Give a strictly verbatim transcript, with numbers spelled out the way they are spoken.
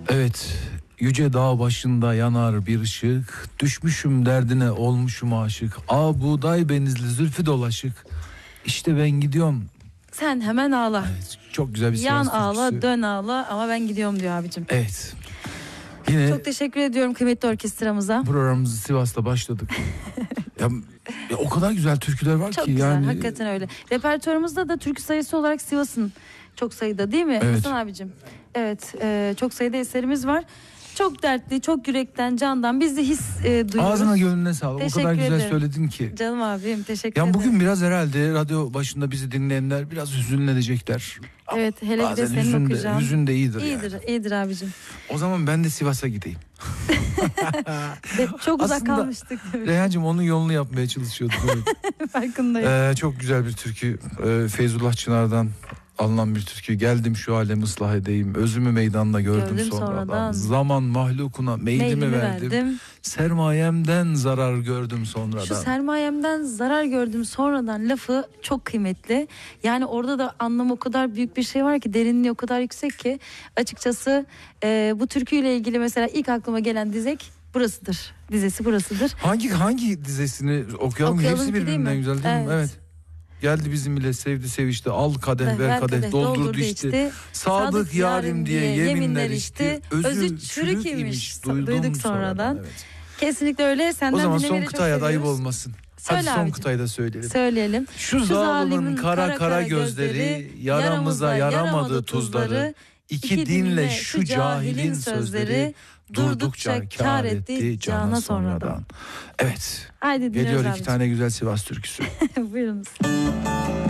Evet, yüce dağ başında yanar bir ışık, düşmüşüm derdine olmuşum aşık, a buğday benizli zülfü dolaşık, işte ben gidiyorum. Sen hemen ağla. Evet, çok güzel bir Yan Sivas ağla, türküsü. dön ağla ama ben gidiyorum diyor abicim. Evet. Yine Çok teşekkür ediyorum kıymetli orkestramıza. programımızı Sivas'ta başladık. ya, ya o kadar güzel türküler var Çok ki güzel, yani. hakikaten öyle. Repertuarımızda da türkü sayısı olarak Sivas'ın çok sayıda, değil mi Evet. Hasan abicim? Evet, e, çok sayıda eserimiz var. Çok dertli, çok yürekten, candan biz de his e, duyuyoruz. Ağzına gönlüne sağlık. Teşekkür O kadar güzel ederim. söyledin ki. Canım abim, teşekkür Yani ederim. bugün biraz herhalde radyo başında bizi dinleyenler biraz hüzünlenecekler. Evet, hele bir de Bazen senin hüzün de, okuyacağın. hüzün de iyidir, İyidir, yani. iyidir abicim. O zaman ben de Sivas'a gideyim. De, çok uzak Aslında kalmıştık. Reyhancığım onun yolunu yapmaya çalışıyorduk. Evet. Farkındayım. Ee, çok güzel bir türkü. Ee, Feyzullah Çınar'dan alınan bir türkü. Geldim şu alemi ıslah edeyim. Özümü meydanda gördüm, Gördüm sonradan. sonradan. Zaman mahlukuna meydimi, Meylimi verdim. verdim. Sermayemden zarar gördüm sonradan. Şu sermayemden zarar gördüm sonradan lafı çok kıymetli. Yani orada da anlamı o kadar büyük bir şey var ki, derinliği o kadar yüksek ki açıkçası e, bu türküyle ilgili mesela ilk aklıma gelen dizek burasıdır. Dizesi burasıdır. Hangi hangi dizesini okuyalım? Okuyalım Hepsi ki, değil birbirinden mi? güzel değil mi? Evet. Evet. Geldi bizim ile sevdi sevişti, al kadeh ver kadeh, doldurdu içti. Sadık yarim diye yeminler içti. Özü çürük imiş, duydum sonradan. Evet. Kesinlikle öyle. Senden O zaman dinlemeyi son de çok kıtaya da ayıp seviyoruz. olmasın. Söyle Hadi son abicim. kıtayı da söyleyelim. Söyleyelim. Şu zalimin kara kara gözleri, yaramıza yaramadı tuzları, iki dinle şu cahilin sözleri, durdukça kâr etti cana sonradan. Evet. Haydi dinliyoruz Geliyor iki abicim. tane güzel Sivas türküsü. Buyurunuz.